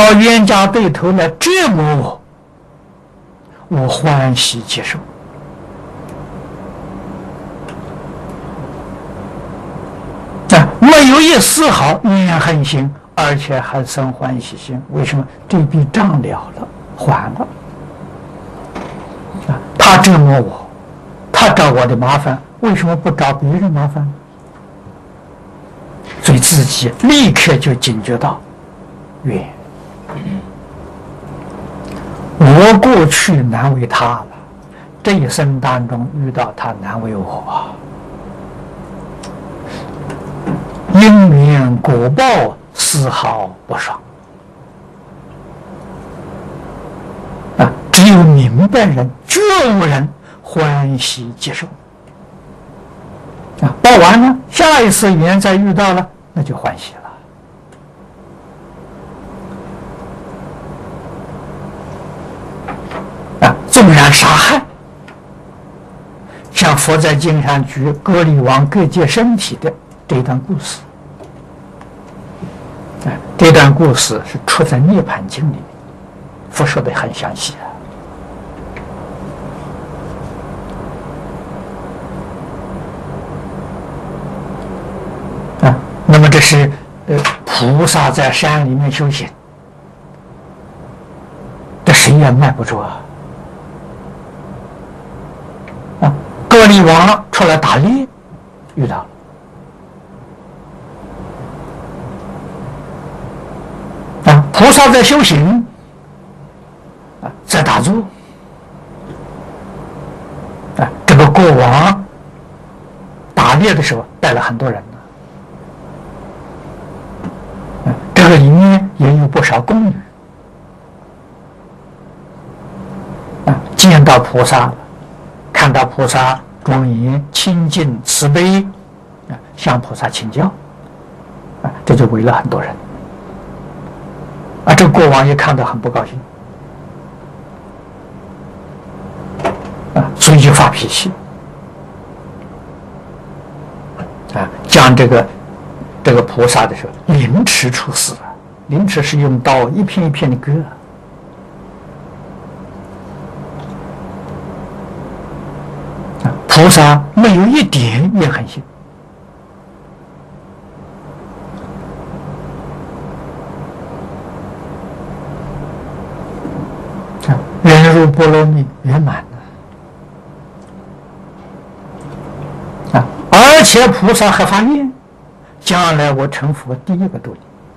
到冤家对头来折磨我，我欢喜接受。没有一丝毫怨恨心，而且还生欢喜心。为什么？这笔账了了，还了。他折磨我，他找我的麻烦，为什么不找别人麻烦？所以自己立刻就警觉到，冤。我过去难为他了，这一生当中遇到他难为我，因缘果报丝毫不爽。只有明白人、觉悟人欢喜接受。报完了，下一次缘再遇到了，那就欢喜了。纵然杀害，像佛在经上举割礼王割截身体的这段故事，这段故事是出在《涅盘经》里面，佛说的很详细那么这是菩萨在山里面修行，这谁也迈不住割礼王出来打猎，遇到了。菩萨在修行，在打坐。这个国王打猎的时候带了很多人这个里面也有不少宫女见到菩萨了，看到菩萨庄严清净慈悲，向菩萨请教，这就围了很多人。这个国王也看得很不高兴，所以就发脾气，将这个菩萨的时候凌迟处死。凌迟是用刀一片一片的割。菩萨没有一点怨恨心。人入波罗蜜圆满而且菩萨还发愿，将来我成佛第一个度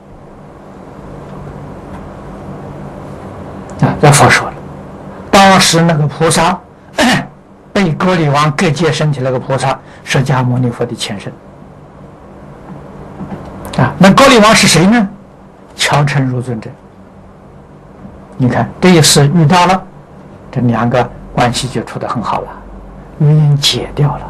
你。这佛说了，当时那个菩萨被割礼王割截身体那个菩萨，释迦牟尼佛的前身。那割礼王是谁呢？乔成如尊者。你看这一次遇到了，这两个关系就处得很好了，冤解掉了。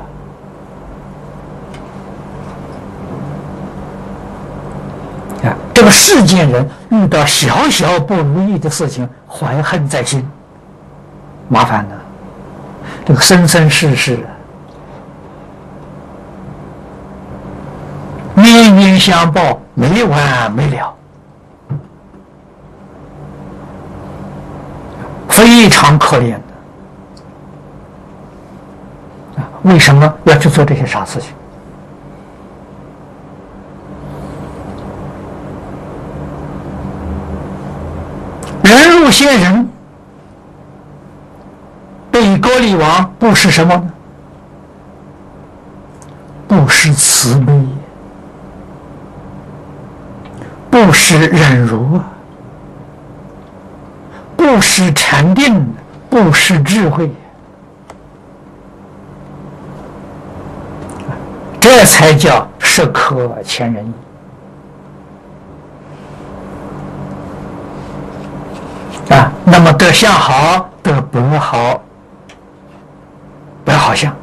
这个世间人遇到小小不如意的事情，怀恨在心，麻烦了。这个生生世世，冤冤相报，没完没了，非常可怜的。为什么要去做这些傻事情？人入仙人，被割礼王不是什么呢？不是慈悲，不是忍辱，不是禅定，不是智慧，这才叫适可前人意。那么得相好，得本好，本好相。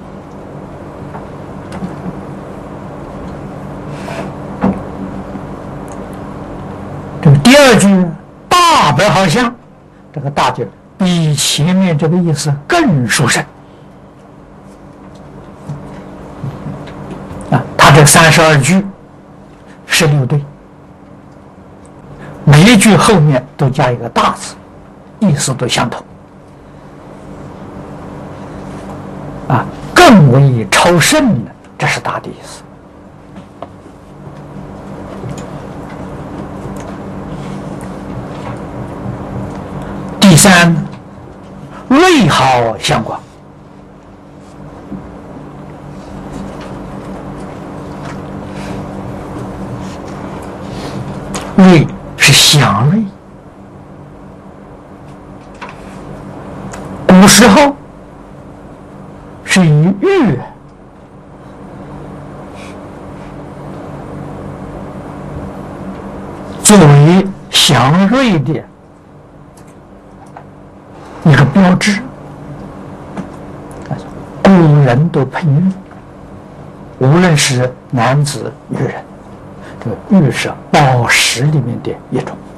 这个第二句大本好相，这个大句比前面这个意思更殊胜。他这32句16对，每一句后面都加一个大字，意思都相同。啊，更为超胜的，这是大的意思。第三，瑞好相广。瑞是祥瑞，古时候是以玉作为祥瑞的一个标志，古人都佩玉，无论是男子女人，这个玉是宝石里面的一种。